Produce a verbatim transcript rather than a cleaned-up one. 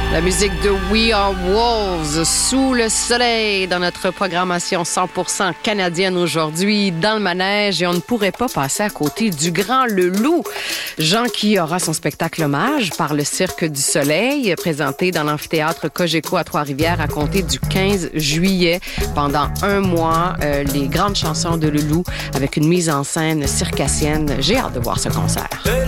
La musique de We Are Wolves, Sous le soleil, dans notre programmation cent pour cent canadienne aujourd'hui, dans le manège, et on ne pourrait pas passer à côté du grand Le Loup. Jean qui aura son spectacle hommage par le Cirque du Soleil, présenté dans l'amphithéâtre Cogeco à Trois-Rivières à compter du quinze juillet. Pendant un mois, euh, les grandes chansons de Le Loup avec une mise en scène circassienne. J'ai hâte de voir ce concert.